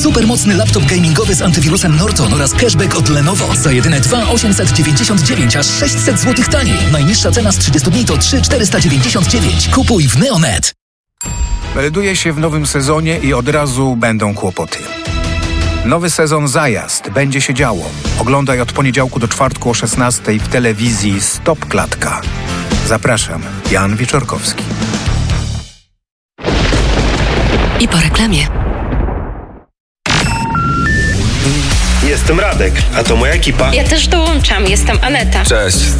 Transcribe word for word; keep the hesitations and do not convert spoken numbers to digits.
Supermocny laptop gamingowy z antywirusem Norton oraz cashback od Lenovo. Za jedyne dwa tysiące osiemset dziewięćdziesiąt dziewięć, aż sześćset złotych taniej. Najniższa cena z trzydziestu dni to trzy tysiące czterysta dziewięćdziesiąt dziewięć. Kupuj w Neonet. Melduje się w nowym sezonie i od razu będą kłopoty. Nowy sezon Zajazd. Będzie się działo. Oglądaj od poniedziałku do czwartku o szesnastej w telewizji Stop Klatka. Zapraszam. Jan Wieczorkowski. I po reklamie. Jestem Radek, a to moja ekipa. Ja też dołączam, jestem Aneta. Cześć.